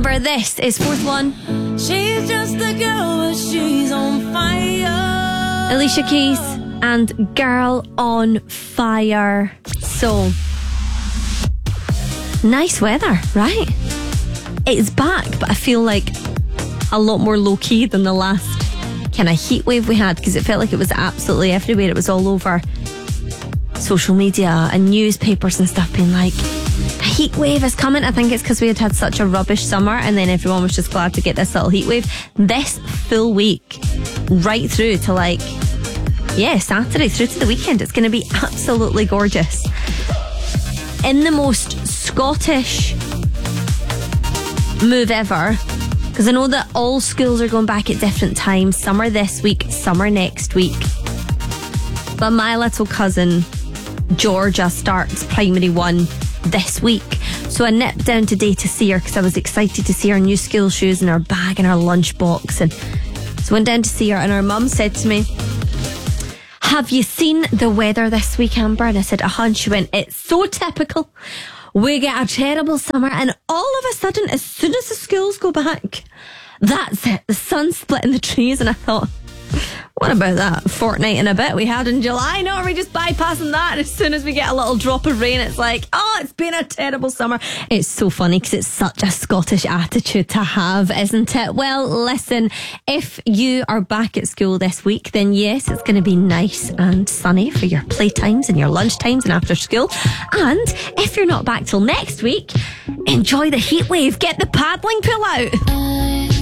Amber, this is fourth one. She's just a girl, but she's on fire. Alicia Keys and Girl on Fire. So, nice weather, right? It's back, but I feel like a lot more low-key than the last kind of heat wave we had, because it felt like it was absolutely everywhere. It was all over social media and newspapers and stuff being like, a heat wave is coming. I think it's because we had such a rubbish summer, and then everyone was just glad to get this little heat wave. This full week, right through to Saturday through to the weekend, it's going to be absolutely gorgeous. In the most Scottish move ever, because I know that all schools are going back at different times. Some are this week, some are next week. But my little cousin Georgia starts primary 1 this week. So I nipped down today to see her because I was excited to see her new school shoes and her bag and her lunchbox. And so I went down to see her, and her mum said to me, have you seen the weather this week, Amber? And I said, and she went, it's so typical. We get a terrible summer, and all of a sudden, as soon as the schools go back, that's it. The sun's splitting the trees. And I thought, what about that fortnight and a bit we had in July? No, are we just bypassing that? And as soon as we get a little drop of rain, it's like, oh, it's been a terrible summer. It's so funny because it's such a Scottish attitude to have, isn't it? Well, listen, if you are back at school this week, then yes, it's going to be nice and sunny for your playtimes and your lunchtimes and after school. And if you're not back till next week, enjoy the heat wave. Get the paddling pool out.